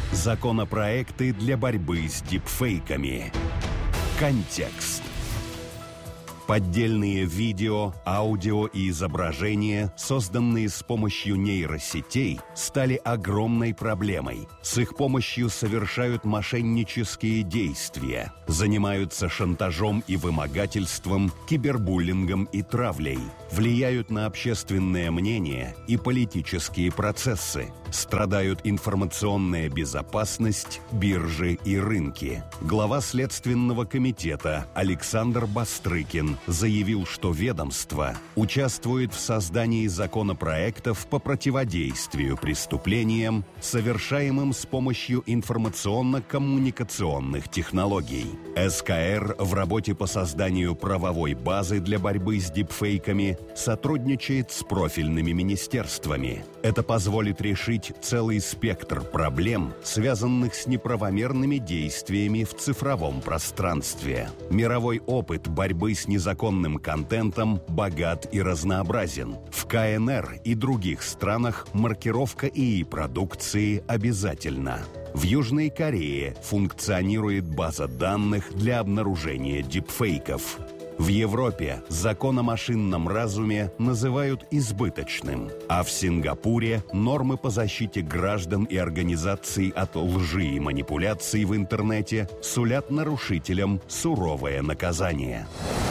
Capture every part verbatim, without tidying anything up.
Законопроекты для борьбы с дипфейками. Контекст. Поддельные видео, аудио и изображения, созданные с помощью нейросетей, стали огромной проблемой. С их помощью совершают мошеннические действия, занимаются шантажом и вымогательством, кибербуллингом и травлей, влияют на общественное мнение и политические процессы, страдают информационная безопасность, биржи и рынки. Глава Следственного комитета Александр Бастрыкин заявил, что ведомство участвует в создании законопроектов по противодействию преступлениям, совершаемым с помощью информационно-коммуникационных технологий. эс ка эр в работе по созданию правовой базы для борьбы с дипфейками сотрудничает с профильными министерствами. Это позволит решить целый спектр проблем, связанных с неправомерными действиями в цифровом пространстве. Мировой опыт борьбы с незаконным контентом богат и разнообразен. В ка эн эр и других странах маркировка ИИ-продукции обязательна. В Южной Корее функционирует база данных для обнаружения дипфейков. В Европе закон о машинном разуме называют избыточным, а в Сингапуре нормы по защите граждан и организаций от лжи и манипуляций в интернете сулят нарушителям суровое наказание.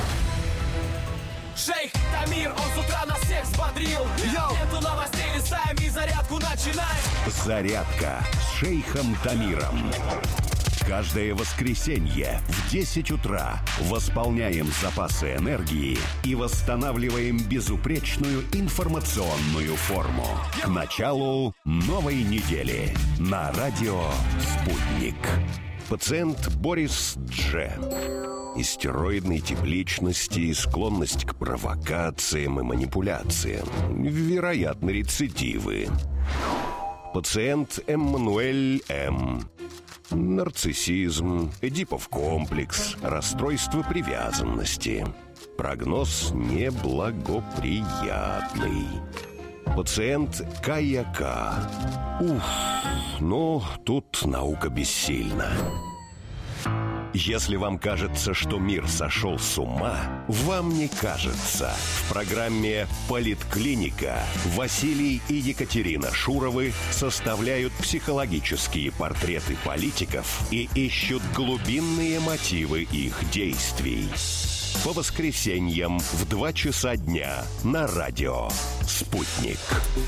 Шейх Тамир, он с утра нас всех взбодрил. Эту новостей листаем и зарядку начинаем. Зарядка с шейхом Тамиром. Каждое воскресенье в десять утра восполняем запасы энергии и восстанавливаем безупречную информационную форму. К началу новой недели на радио «Спутник». Пациент Борис Дж. Истероидный тип личности, склонность к провокациям и манипуляциям. Вероятно, рецидивы. Пациент Эммануэль М. Нарциссизм, Эдипов комплекс, расстройство привязанности. Прогноз неблагоприятный. Пациент Кая К. Уф, ну, тут наука бессильна. Если вам кажется, что мир сошел с ума, вам не кажется. В программе «Политклиника» Василий и Екатерина Шуровы составляют психологические портреты политиков и ищут глубинные мотивы их действий. По воскресеньям в два часа дня на радио «Спутник».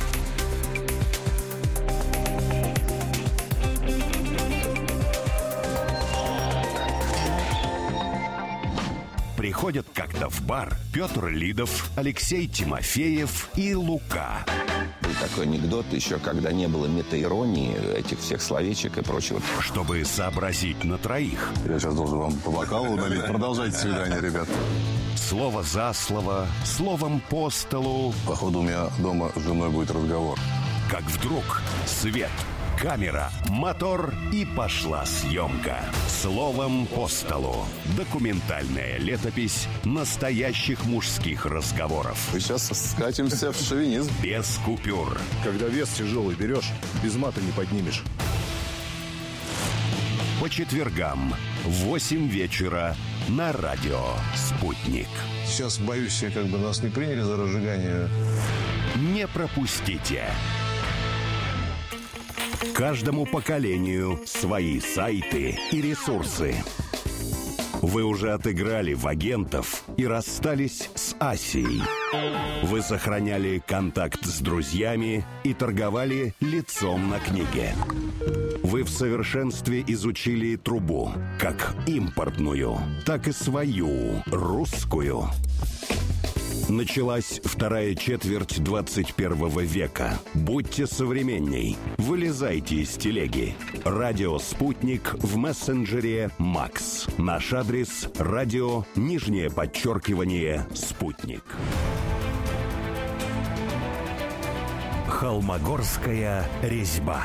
Приходят как-то в бар Петр Лидов, Алексей Тимофеев и Лука. Был такой анекдот еще, когда не было метаиронии, этих всех словечек и прочего. Чтобы сообразить на троих. Я сейчас должен вам по бокалу налить. Продолжайте свидание, ребят. Слово за слово, словом по столу. Походу, у меня дома с женой будет разговор. Как вдруг свет, камера, мотор и пошла съемка. Словом по столу. Документальная летопись настоящих мужских разговоров. Мы сейчас скатимся в шовинизм. Без купюр. Когда вес тяжелый берешь, без мата не поднимешь. По четвергам в восемь вечера на радио «Спутник». Сейчас, боюсь, как бы нас не приняли за разжигание. Не пропустите. Каждому поколению свои сайты и ресурсы. Вы уже отыграли в агентов и расстались с Асией. Вы сохраняли контакт с друзьями и торговали лицом на книге. Вы в совершенстве изучили трубу, как импортную, так и свою, русскую. Началась вторая четверть двадцать первого века. Будьте современней. Вылезайте из телеги. Радио «Спутник» в мессенджере «Макс». Наш адрес – радио, нижнее подчеркивание, «Спутник». Холмогорская резьба.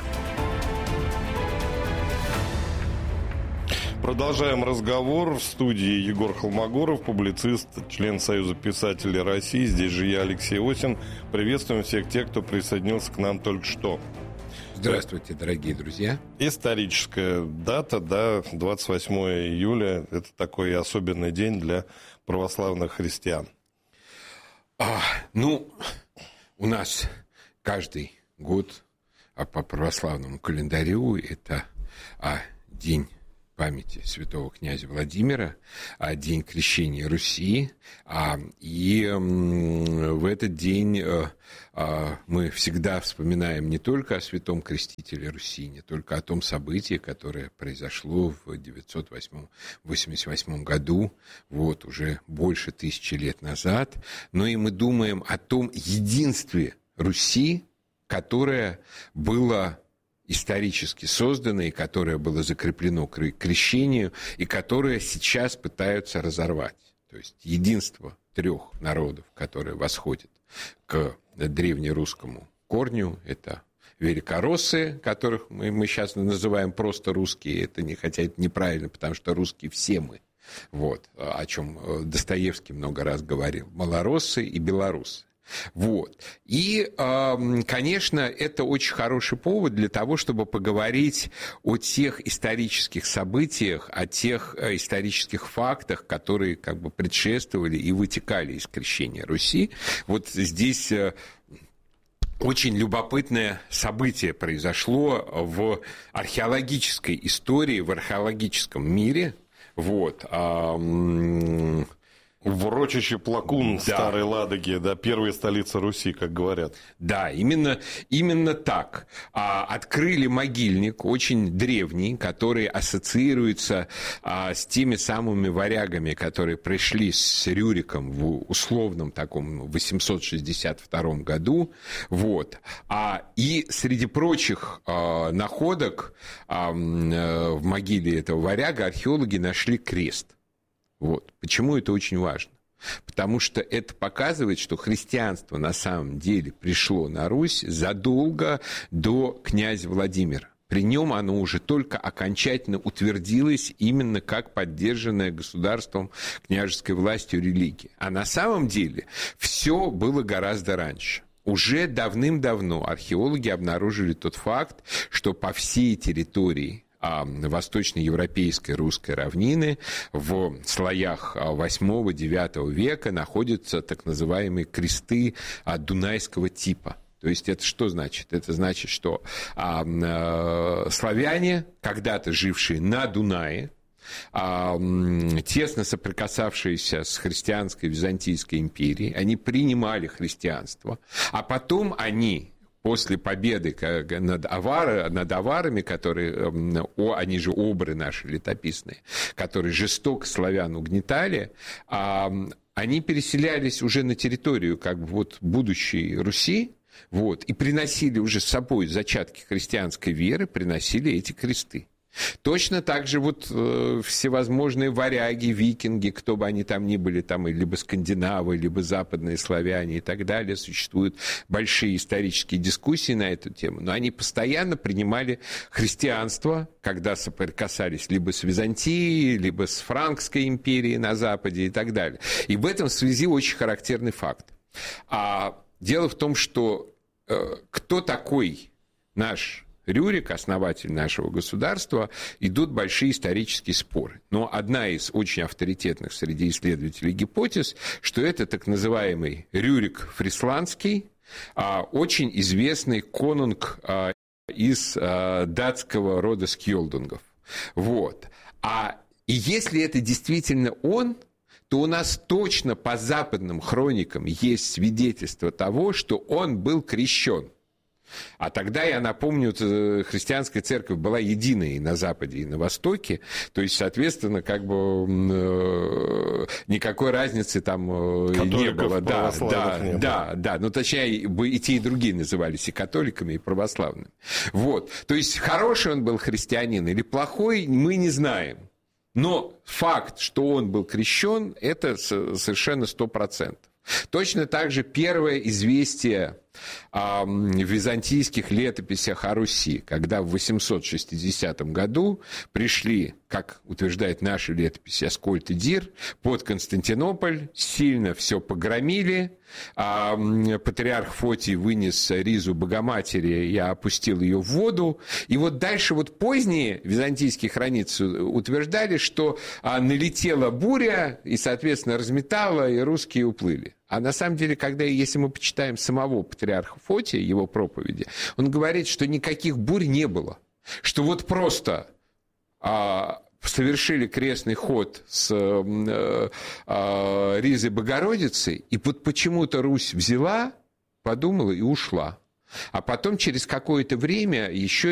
Продолжаем разговор. В студии Егор Холмогоров, публицист, член Союза писателей России. Здесь же я, Алексей Осин. Приветствуем всех тех, кто присоединился к нам только что. Здравствуйте, дорогие друзья. Историческая дата, да, двадцать восьмое июля. Это такой особенный день для православных христиан. А, ну, у нас каждый год а по православному календарю это а, день памяти святого князя Владимира, а, день крещения Руси. А, и м, в этот день а, а, мы всегда вспоминаем не только о святом крестителе Руси, не только о том событии, которое произошло в девятьсот восемьдесят восьмом году, вот, уже больше тысячи лет назад, но и мы думаем о том единстве Руси, которое было исторически создано, и которое было закреплено к крещению, и которое сейчас пытаются разорвать. То есть единство трех народов, которые восходят к древнерусскому корню, это великороссы, которых мы, мы сейчас называем просто русские, это не, хотя это неправильно, потому что русские все мы, вот, о чем Достоевский много раз говорил, малороссы и белорусы. Вот. И, конечно, это очень хороший повод для того, чтобы поговорить о тех исторических событиях, о тех исторических фактах, которые как бы предшествовали и вытекали из крещения Руси. Вот здесь очень любопытное событие произошло в археологической истории, в археологическом мире. Вот. В урочище Плакун, да. Старой Ладоги, да, первая столица Руси, как говорят. Да, именно, именно так. А, открыли могильник, очень древний, который ассоциируется а, с теми самыми варягами, которые пришли с Рюриком в условном таком восемьсот шестьдесят втором году. Вот. А, и среди прочих а, находок а, в могиле этого варяга археологи нашли крест. Вот. Почему это очень важно? Потому что это показывает, что христианство на самом деле пришло на Русь задолго до князя Владимира. При нем оно уже только окончательно утвердилось именно как поддержанная государством княжеской властью религия. А на самом деле все было гораздо раньше. Уже давным-давно археологи обнаружили тот факт, что по всей территории восточноевропейской русской равнины в слоях восьмого-девятого века находятся так называемые кресты дунайского типа. То есть это что значит? Это значит, что а, а, славяне, когда-то жившие на Дунае, а, тесно соприкасавшиеся с христианской Византийской империей, они принимали христианство, а потом они... После победы над, авар, над аварами, которые, о, они же обры наши летописные, которые жестоко славян угнетали, а, они переселялись уже на территорию как бы, вот, будущей Руси, вот, и приносили уже с собой зачатки христианской веры, приносили эти кресты. Точно так же вот э, всевозможные варяги, викинги, кто бы они там ни были, там либо скандинавы, либо западные славяне и так далее, существуют большие исторические дискуссии на эту тему, но они постоянно принимали христианство, когда соприкасались либо с Византией, либо с Франкской империей на Западе и так далее. И в этом связи очень характерный факт. А дело в том, что э, кто такой наш Рюрик, основатель нашего государства, идут большие исторические споры. Но одна из очень авторитетных среди исследователей гипотез, что это так называемый Рюрик Фрисландский, очень известный конунг из датского рода скьолдунгов. Вот. А и если это действительно он, то у нас точно по западным хроникам есть свидетельство того, что он был крещен. А тогда, я напомню, христианская церковь была единой и на Западе, и на Востоке. То есть, соответственно, как бы никакой разницы там католиков, не было. Да, да, не да, было. да. Ну, точнее, и те, и другие назывались и католиками, и православными. Вот. То есть, хороший он был христианин или плохой, мы не знаем. Но факт, что он был крещен, это совершенно сто процентов. Точно так же первое известие о византийских летописях о Руси, когда в восемьсот шестидесятом году пришли как утверждает наша летопись Аскольд и Дир, под Константинополь, сильно все погромили, а патриарх Фотий вынес ризу Богоматери и опустил ее в воду. И вот дальше вот поздние византийские хроницы утверждали, что налетела буря и, соответственно, разметала, и русские уплыли. А на самом деле, когда, если мы почитаем самого патриарха Фотия, его проповеди, он говорит, что никаких бурь не было. Что вот просто а, совершили крестный ход с а, а, Ризой Богородицы, и вот почему-то Русь взяла, подумала и ушла. А потом через какое-то время еще